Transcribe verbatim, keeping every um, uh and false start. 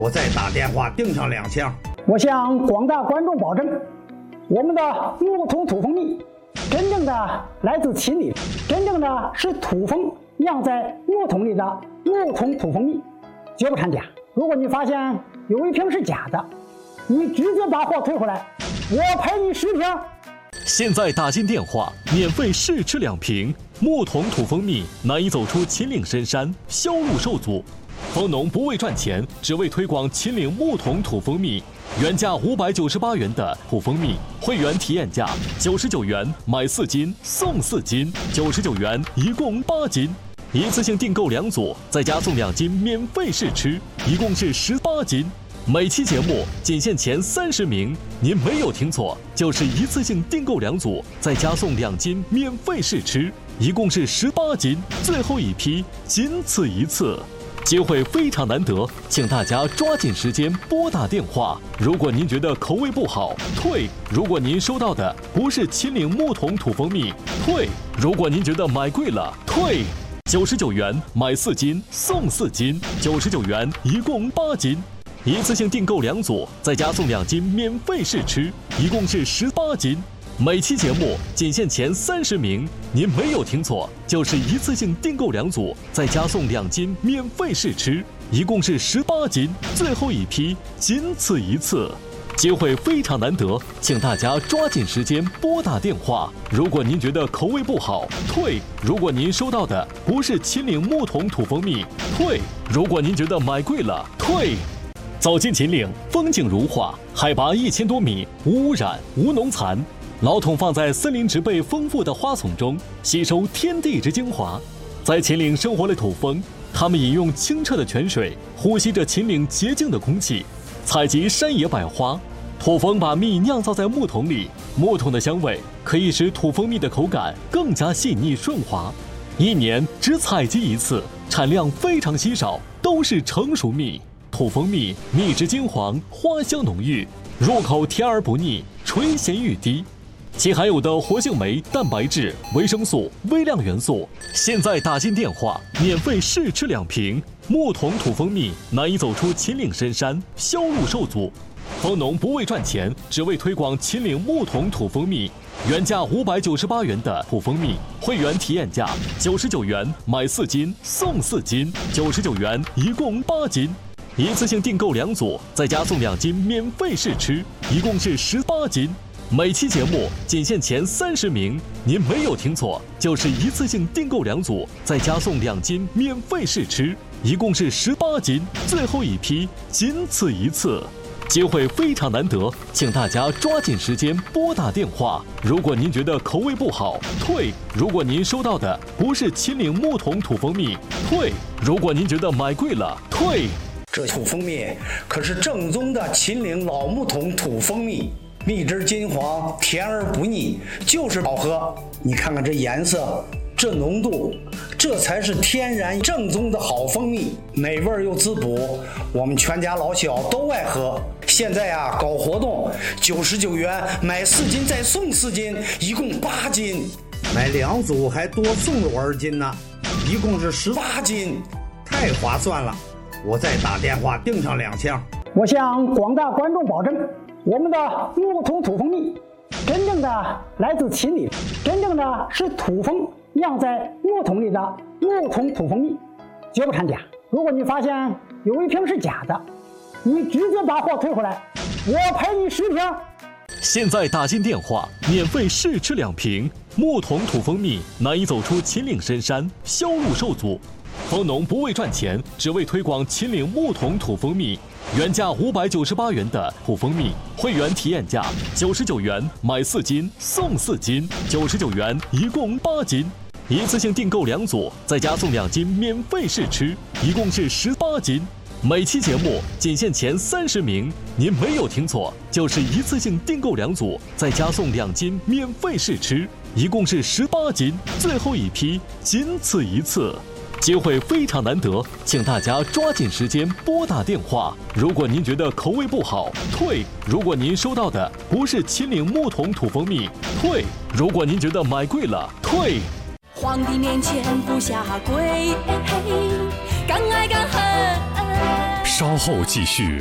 我再打电话订上两箱。 我向广大观众保证，我们的木桶土蜂蜜真正的来自秦岭，真正的是土蜂酿在木桶里的木桶土蜂蜜，绝不掺假。如果你发现有一瓶是假的，你直接把货退回来，我赔你十瓶。 现在打进电话，免费试吃两瓶木桶土蜂蜜，难以走出秦岭深山，销路受阻。蜂农不为赚钱，只为推广秦岭木桶土蜂蜜。原价五百九十八元的土蜂蜜，会员体验价九十九元，买四斤送四斤，九十九元一共八斤。一次性订购两组，再加送两斤免费试吃，一共是十八斤。每期节目仅限前三十名，您没有听错，就是一次性订购两组，再加送两斤免费试吃，一共是十八斤，最后一批仅此一次。机会非常难得，请大家抓紧时间拨打电话。如果您觉得口味不好，退；如果您收到的不是秦岭木桶土蜂蜜，退；如果您觉得买贵了，退。九十九元买四斤送四斤，九十九元一共八斤。一次性订购两组，再加送两斤免费试吃，一共是十八斤。每期节目仅限前三十名，您没有听错，就是一次性订购两组，再加送两斤免费试吃，一共是十八斤，最后一批仅此一次。机会非常难得，请大家抓紧时间拨打电话。如果您觉得口味不好，退；如果您收到的不是秦岭木桶土蜂蜜，退；如果您觉得买贵了，退。走进秦岭，风景如画，海拔一千多米，无污染，无农残。老桶放在森林植被丰富的花丛中，吸收天地之精华。在秦岭生活的土蜂，它们饮用清澈的泉水，呼吸着秦岭洁净的空气，采集山野百花。土蜂把蜜酿造在木桶里，木桶的香味可以使土蜂蜜的口感更加细腻顺滑。一年只采集一次，产量非常稀少，都是成熟蜜。土蜂蜜蜜质金黄，花香浓郁，入口甜而不腻，垂涎欲滴。其含有的活性酶、蛋白质、维生素、微量元素，现在打进电话，免费试吃两瓶木桶土蜂蜜，难以走出秦岭深山，销路受阻。蜂农不为赚钱，只为推广秦岭木桶土蜂蜜。原价五百九十八元的土蜂蜜，会员体验价九十九元，买四斤送四斤，九十九元一共八斤。一次性订购两组，再加送两斤免费试吃，一共是十八斤。每期节目仅限前三十名，您没有听错，就是一次性订购两组，再加送两斤免费试吃，一共是十八斤，最后一批仅此一次。机会非常难得，请大家抓紧时间拨打电话。如果您觉得口味不好，退；如果您收到的不是秦岭木桶土蜂蜜，退；如果您觉得买贵了，退。 这土蜂蜜可是正宗的秦岭老木桶土蜂蜜，蜜汁金黄，甜而不腻，就是好喝。你看看这颜色，这浓度，这才是天然正宗的好蜂蜜，美味又滋补，我们全家老小都爱喝。现在啊，搞活动，九十九元买四斤再送四斤，一共八斤，买两组还多送我二斤呢，一共是十八斤，太划算了。我再打电话订上两箱。 我向广大观众保证，我们的木桶土蜂蜜真正的来自秦岭，真正的是土蜂酿在木桶里的木桶土蜂蜜，绝不掺假。如果你发现有一瓶是假的，你直接把货退回来，我赔你十瓶。 现在打进电话，免费试吃两瓶木桶土蜂蜜，难以走出秦岭深山，销路受阻。蜂农不为赚钱，只为推广秦岭木桶土蜂蜜。原价五百九十八元的土蜂蜜，会员体验价九十九元，买四斤送四斤，九十九元一共八斤。一次性订购两组，再加送两斤免费试吃，一共是十八斤。每期节目仅限前三十名，您没有听错，就是一次性订购两组，再加送两斤免费试吃，一共是十八斤，最后一批仅此一次。机会非常难得，请大家抓紧时间拨打电话。如果您觉得口味不好，退；如果您收到的不是秦岭木桶土蜂蜜，退；如果您觉得买贵了，退。 皇帝面前不下跪，敢爱敢恨。 稍后继续。